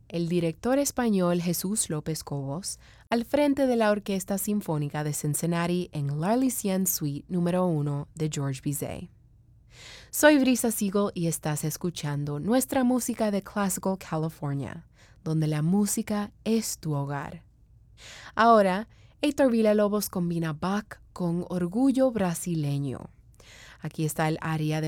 el director español Jesús López Cobos, al frente de la Orquesta Sinfónica de Cincinnati en L'Arlésienne Suite número 1 de Georges Bizet. Soy Brisa Siegel y estás escuchando nuestra música de Classical California, donde la música es tu hogar. Ahora, Heitor Villa-Lobos combina Bach con orgullo brasileño. Aquí está el aria de